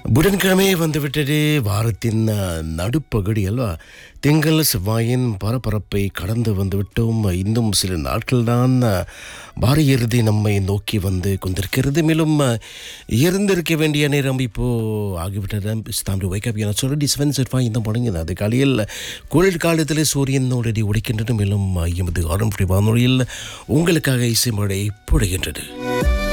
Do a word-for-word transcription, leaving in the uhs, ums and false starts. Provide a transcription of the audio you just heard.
புதன்கிழமை வந்துவிட்டது. வாரத்தின் அஹ், நடுப்பகுதி அல்வா. திங்கள் செவ்வாயின் பரபரப்பை கடந்து வந்துவிட்டோம். இன்னும் சில நாட்கள்தான் அஹ், வார இறுதி நம்மை நோக்கி வந்து கொண்டிருக்கிறது. மேலும் அஹ், இருந்திருக்க வேண்டிய நேரம் இப்போ ஆகிவிட்டது. இஸ்தாம்பு வைக்கப் என சொல்லி செவன் செட் ஃபைவ் இந்த முடங்கினது. அது காலையில் குளிர்காலத்தில் சூரியன் உடனே உடைக்கின்றது. மேலும் அஹ், எமது ஆரம்பி வானொலியில் உங்களுக்காக இசை மழை பொழிகின்றது.